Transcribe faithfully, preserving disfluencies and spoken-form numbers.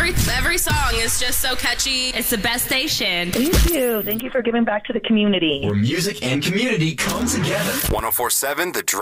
every every song is just so catchy. It's the best station. Thank you. Thank you for giving back to the community. Where music and community come together. one oh four point seven The Drive.